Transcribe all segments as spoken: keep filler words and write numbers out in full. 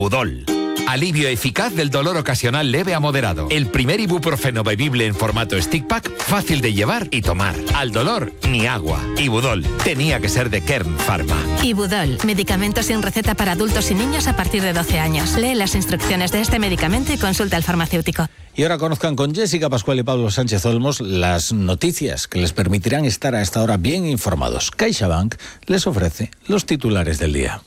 Ibudol. Alivio eficaz del dolor ocasional leve a moderado. El primer ibuprofeno bebible en formato stick pack, fácil de llevar y tomar. Al dolor, ni agua. Ibudol. Tenía que ser de Kern Pharma. Ibudol. Medicamento sin receta para adultos y niños a partir de doce años. Lee las instrucciones de este medicamento y consulta al farmacéutico. Y ahora conozcan con Jessica Pascual y Pablo Sánchez Olmos las noticias que les permitirán estar a esta hora bien informados. CaixaBank les ofrece los titulares del día.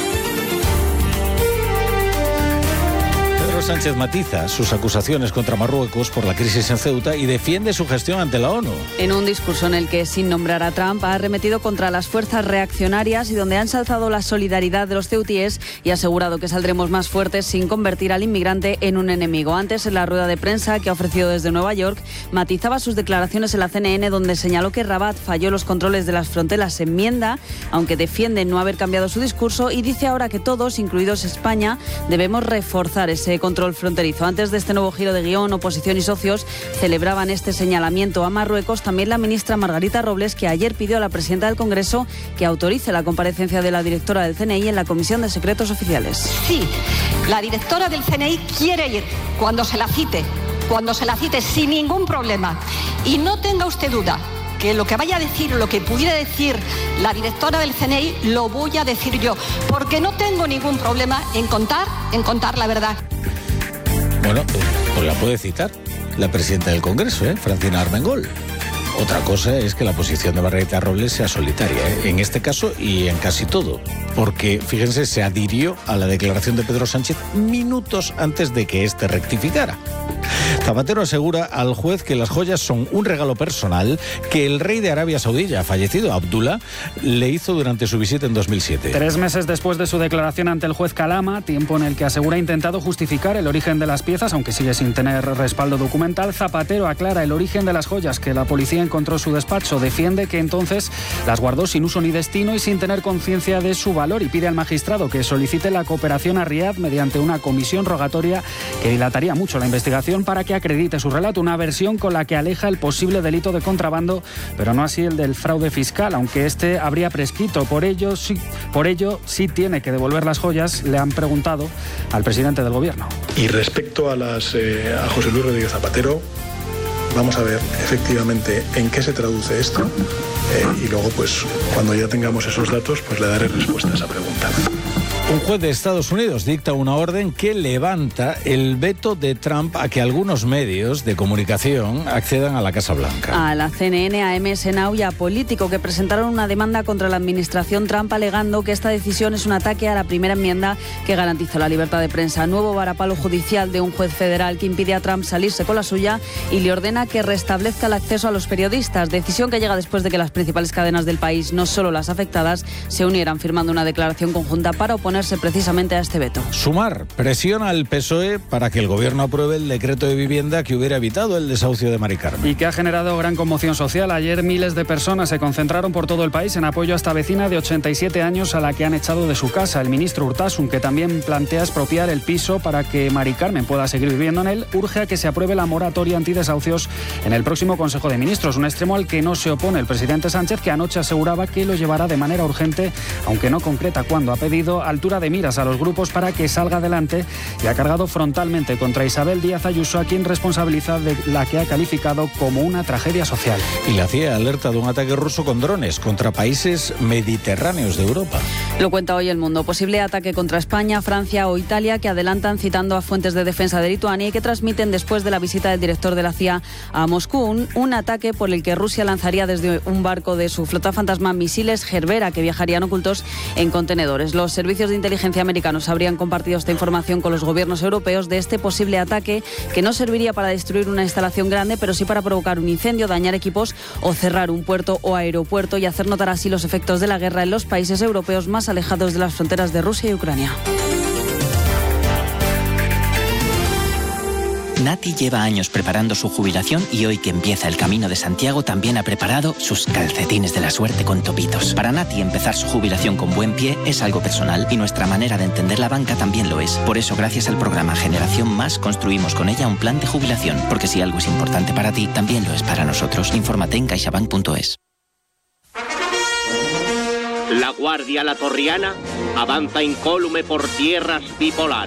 Sánchez matiza sus acusaciones contra Marruecos por la crisis en Ceuta y defiende su gestión ante la ONU. En un discurso en el que, sin nombrar a Trump, ha arremetido contra las fuerzas reaccionarias y donde ha ensalzado la solidaridad de los ceutíes y ha asegurado que saldremos más fuertes sin convertir al inmigrante en un enemigo. Antes, en la rueda de prensa que ha ofrecido desde Nueva York, matizaba sus declaraciones en la C N N, donde señaló que Rabat falló los controles de las fronteras en enmienda, aunque defiende no haber cambiado su discurso, y dice ahora que todos, incluidos España, debemos reforzar ese control control fronterizo. Antes de este nuevo giro de guión, oposición y socios celebraban este señalamiento a Marruecos. También la ministra Margarita Robles, que ayer pidió a la presidenta del Congreso que autorice la comparecencia de la directora del C N I en la Comisión de Secretos Oficiales. Sí, la directora del C N I quiere ir cuando se la cite, cuando se la cite sin ningún problema. Y no tenga usted duda que lo que vaya a decir, lo que pudiera decir la directora del C N I, lo voy a decir yo, porque no tengo ningún problema en contar, en contar la verdad. Bueno, pues la puede citar la presidenta del Congreso, ¿eh? Francina Armengol. Otra cosa es que la posición de Margarita Robles sea solitaria, ¿eh? En este caso y en casi todo, porque, fíjense, se adhirió a la declaración de Pedro Sánchez minutos antes de que éste rectificara. Zapatero asegura al juez que las joyas son un regalo personal que el rey de Arabia Saudí, ya fallecido, Abdullah, le hizo durante su visita en dos mil siete. Tres meses después de su declaración ante el juez Calama, tiempo en el que asegura ha intentado justificar el origen de las piezas, aunque sigue sin tener respaldo documental, Zapatero aclara el origen de las joyas que la policía encontró en su despacho. Defiende que entonces las guardó sin uso ni destino y sin tener conciencia de su valor, y pide al magistrado que solicite la cooperación a Riad mediante una comisión rogatoria que dilataría mucho la investigación para que acredite su relato, una versión con la que aleja el posible delito de contrabando, pero no así el del fraude fiscal, aunque este habría prescrito. Por ello, sí, por ello, sí tiene que devolver las joyas, le han preguntado al presidente del gobierno. Y respecto a, las, eh, a José Luis Rodríguez Zapatero, vamos a ver efectivamente en qué se traduce esto eh, y luego, pues, cuando ya tengamos esos datos, pues le daré respuesta a esa pregunta. Un juez de Estados Unidos dicta una orden que levanta el veto de Trump a que algunos medios de comunicación accedan a la Casa Blanca. A la C N N, a M S Now y a Político, que presentaron una demanda contra la administración Trump alegando que esta decisión es un ataque a la primera enmienda que garantiza la libertad de prensa. Nuevo varapalo judicial de un juez federal que impide a Trump salirse con la suya y le ordena que restablezca el acceso a los periodistas. Decisión que llega después de que las principales cadenas del país, no solo las afectadas, se unieran firmando una declaración conjunta para oponer precisamente a este veto. Sumar presiona al P S O E para que el gobierno apruebe el decreto de vivienda que hubiera evitado el desahucio de Mari Carmen. Y que ha generado gran conmoción social. Ayer miles de personas se concentraron por todo el país en apoyo a esta vecina de ochenta y siete años a la que han echado de su casa. El ministro Urtasun, que también plantea expropiar el piso para que Mari Carmen pueda seguir viviendo en él, urge a que se apruebe la moratoria antidesahucios en el próximo Consejo de Ministros, un extremo al que no se opone el presidente Sánchez, que anoche aseguraba que lo llevará de manera urgente, aunque no concreta cuándo. Ha pedido altura de miras a los grupos para que salga adelante y ha cargado frontalmente contra Isabel Díaz Ayuso, a quien responsabiliza de la que ha calificado como una tragedia social. Y la C I A alerta de un ataque ruso con drones contra países mediterráneos de Europa. Lo cuenta hoy El Mundo. Posible ataque contra España, Francia o Italia, que adelantan citando a fuentes de defensa de Lituania y que transmiten después de la visita del director de la C I A a Moscú. Un, un ataque por el que Rusia lanzaría desde un barco de su flota fantasma misiles Gerbera que viajarían ocultos en contenedores. Los servicios de inteligencia americanos habrían compartido esta información con los gobiernos europeos de este posible ataque, que no serviría para destruir una instalación grande, pero sí para provocar un incendio, dañar equipos o cerrar un puerto o aeropuerto, y hacer notar así los efectos de la guerra en los países europeos más alejados de las fronteras de Rusia y Ucrania. Nati lleva años preparando su jubilación y hoy que empieza el Camino de Santiago también ha preparado sus calcetines de la suerte con topitos. Para Nati empezar su jubilación con buen pie es algo personal y nuestra manera de entender la banca también lo es. Por eso, gracias al programa Generación Más, construimos con ella un plan de jubilación, porque si algo es importante para ti, también lo es para nosotros. Infórmate en caixabank punto es. La Guardia Latorriana avanza incólume por tierras bipolares.